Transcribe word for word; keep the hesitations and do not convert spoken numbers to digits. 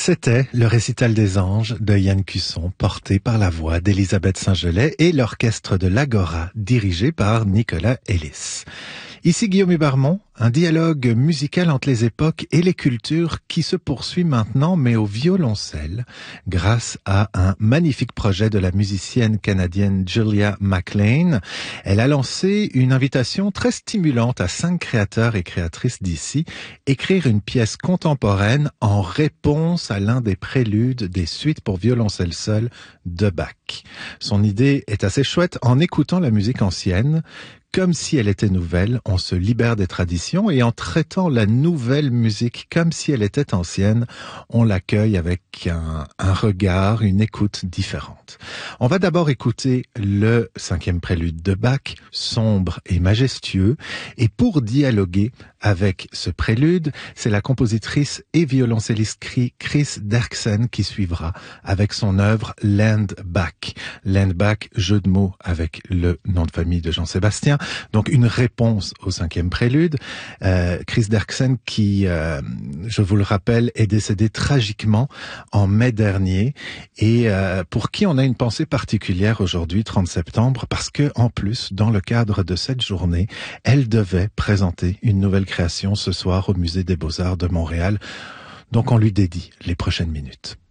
C'était le récital des anges de Yann Cusson, porté par la voix d'Elisabeth Saint-Gelais et l'orchestre de l'Agora, dirigé par Nicolas Ellis. Ici Guillaume Hubarmont, un dialogue musical entre les époques et les cultures qui se poursuit maintenant, mais au violoncelle, grâce à un magnifique projet de la musicienne canadienne Julia McLean. Elle a lancé une invitation très stimulante à cinq créateurs et créatrices d'ici, écrire une pièce contemporaine en réponse à l'un des préludes des suites pour violoncelle seul de Bach. Son idée est assez chouette. En écoutant la musique ancienne, comme si elle était nouvelle, on se libère des traditions et en traitant la nouvelle musique comme si elle était ancienne, on l'accueille avec un, un regard, une écoute différente. On va d'abord écouter le cinquième prélude de Bach, sombre et majestueux, et pour dialoguer avec ce prélude, c'est la compositrice et violoncelliste Chris Derksen qui suivra avec son œuvre Land Bach. Land Bach, jeu de mots avec le nom de famille de Jean-Sébastien. Donc une réponse au cinquième prélude. Euh, Chris Derksen qui, euh, je vous le rappelle, est décédé tragiquement en mai dernier et euh, pour qui on a une pensée particulière aujourd'hui, trente septembre, parce que en plus, dans le cadre de cette journée, elle devait présenter une nouvelle création ce soir au Musée des Beaux-Arts de Montréal. Donc on lui dédie les prochaines minutes.